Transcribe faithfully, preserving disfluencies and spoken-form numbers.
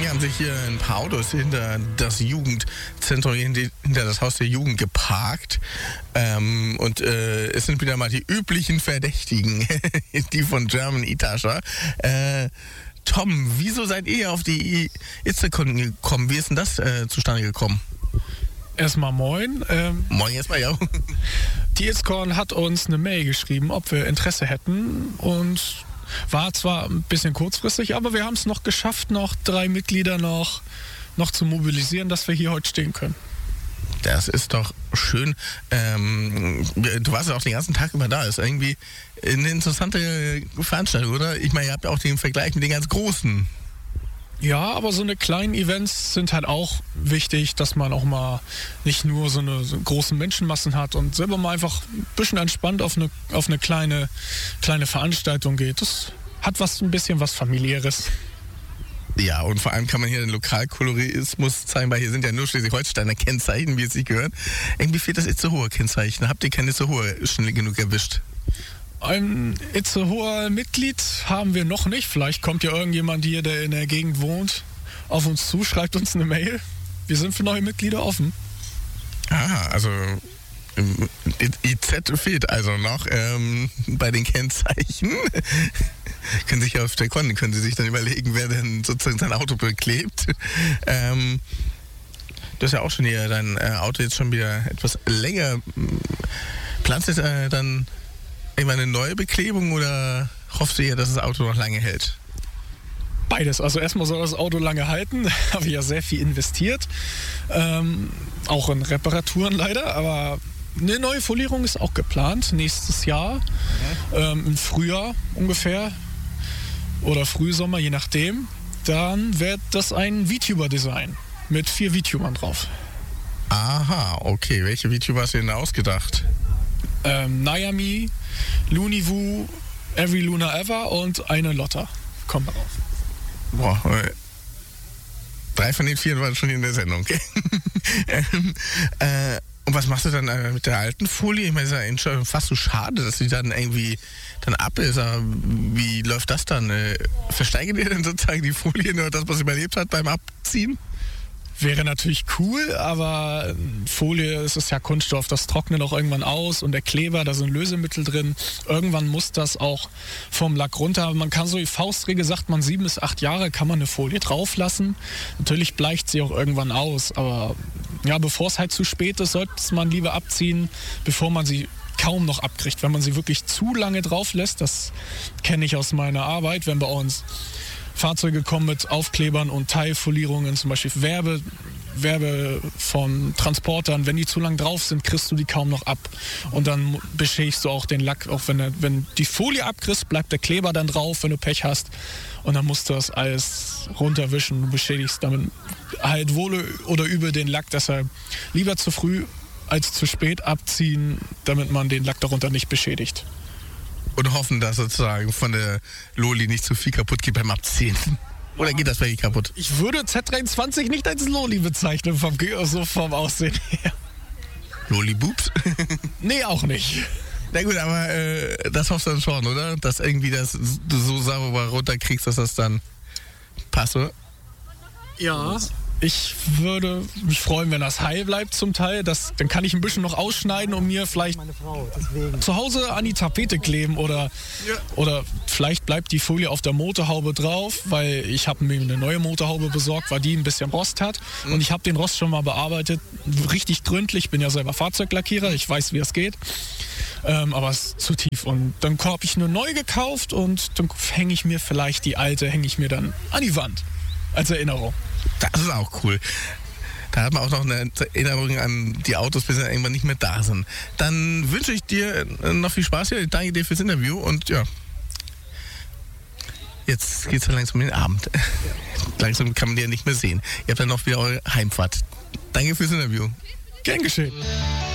mir haben sich hier ein paar Autos hinter das Jugendzentrum, hinter das Haus der Jugend geparkt. Ähm, und äh, es sind wieder mal die üblichen Verdächtigen, die von German Itasha. Äh, Tom, wieso seid ihr auf die Itzecon gekommen? Wie ist denn das äh, zustande gekommen? Erstmal moin. Ähm, moin erstmal, ja. Die Itzecon hat uns eine Mail geschrieben, ob wir Interesse hätten, und war zwar ein bisschen kurzfristig, aber wir haben es noch geschafft, noch drei Mitglieder noch, noch zu mobilisieren, dass wir hier heute stehen können. Das ist doch schön. Ähm, du warst ja auch den ganzen Tag über da. Ist irgendwie eine interessante Veranstaltung, oder? Ich meine, ihr habt ja auch den Vergleich mit den ganz Großen. Ja, aber so eine kleinen Events sind halt auch wichtig, dass man auch mal nicht nur so eine so großen Menschenmassen hat und selber mal einfach ein bisschen entspannt auf eine, auf eine kleine, kleine Veranstaltung geht. Das hat was, ein bisschen was Familiäres. Ja, und vor allem kann man hier den Lokalkolorismus zeigen, weil hier sind ja nur Schleswig-Holsteiner Kennzeichen, wie es sich gehört. Irgendwie fehlt das Itzehoer Kennzeichen. Habt ihr kein Itzehoer schnell genug erwischt? Ein Itzehoer Mitglied haben wir noch nicht. Vielleicht kommt ja irgendjemand hier, der in der Gegend wohnt, auf uns zu, schreibt uns eine Mail. Wir sind für neue Mitglieder offen. Ah, also I Z fehlt also noch ähm, bei den Kennzeichen. Können sich ja auf der Konten, können Sie sich dann überlegen, wer denn sozusagen sein Auto beklebt. Ähm, du hast ja auch schon hier dein äh, Auto jetzt schon wieder etwas länger. Planst du äh, dann irgendwann eine neue Beklebung oder hoffst du ja, dass das Auto noch lange hält? Beides. Also erstmal soll das Auto lange halten. Habe ich ja sehr viel investiert. Ähm, auch in Reparaturen leider, aber eine neue Folierung ist auch geplant, nächstes Jahr, ähm, im Frühjahr ungefähr oder Frühsommer, je nachdem. Dann wird das ein VTuber-Design mit vier VTubern drauf. Aha, okay. Welche VTuber hast du denn da ausgedacht? Ähm, Nayami, Lunivu, Every Luna Ever und eine Lotta kommen darauf. Boah, äh, drei von den vier waren schon in der Sendung. ähm, äh, Und was machst du dann äh, mit der alten Folie? Ich meine, es ist ja fast so schade, dass sie dann irgendwie dann ab ist. Aber wie läuft das dann? Äh, versteigert ihr denn sozusagen die Folie, nur das, was sie überlebt hat beim Abziehen? Wäre natürlich cool, aber Folie, es ist ja Kunststoff, das trocknet auch irgendwann aus, und der Kleber, da sind Lösemittel drin. Irgendwann muss das auch vom Lack runter. Man kann so, die Faustregel sagt man, sieben bis acht Jahre kann man eine Folie drauf lassen. Natürlich bleicht sie auch irgendwann aus, aber ja, bevor es halt zu spät ist, sollte man lieber abziehen, bevor man sie kaum noch abkriegt. Wenn man sie wirklich zu lange drauf lässt, das kenne ich aus meiner Arbeit, wenn bei uns Fahrzeuge kommen mit Aufklebern und Teilfolierungen, zum Beispiel Werbe, Werbe von Transportern. Wenn die zu lang drauf sind, kriegst du die kaum noch ab. Und dann beschädigst du auch den Lack. Auch wenn, der, wenn die Folie abkriegst, bleibt der Kleber dann drauf, wenn du Pech hast. Und dann musst du das alles runterwischen. Du beschädigst damit halt wohl oder übel den Lack. Deshalb lieber zu früh als zu spät abziehen, damit man den Lack darunter nicht beschädigt. Und hoffen, dass sozusagen von der Loli nicht zu viel kaputt geht beim Abziehen. Oder geht das wirklich kaputt? Ich würde Z dreiundzwanzig nicht als Loli bezeichnen, vom, so vom Aussehen her. Loli-Boobs? Nee, auch nicht. Na gut, aber äh, das hoffst du dann schon, oder? Dass irgendwie das du so sauber runterkriegst, dass das dann passt, oder? Ja. Ich würde mich freuen, wenn das heil bleibt zum Teil. Das, dann kann ich ein bisschen noch ausschneiden und mir vielleicht meine Frau, deswegen. zu Hause an die Tapete kleben. Oder, ja. oder vielleicht bleibt die Folie auf der Motorhaube drauf, weil ich habe mir eine neue Motorhaube besorgt, weil die ein bisschen Rost hat. Mhm. Und ich habe den Rost schon mal bearbeitet, richtig gründlich. Ich bin ja selber Fahrzeuglackierer, ich weiß, wie es geht. Ähm, aber es ist zu tief. Und dann habe ich eine neue gekauft und dann hänge ich mir vielleicht die alte, hänge ich mir dann an die Wand. Als Erinnerung. Das ist auch cool. Da hat man auch noch eine Erinnerung an die Autos, bis sie irgendwann nicht mehr da sind. Dann wünsche ich dir noch viel Spaß hier. Danke dir fürs Interview und ja. Jetzt geht's dann langsam in den Abend. Ja. Langsam kann man die ja nicht mehr sehen. Ihr habt dann noch wieder eure Heimfahrt. Danke fürs Interview. Gern geschehen.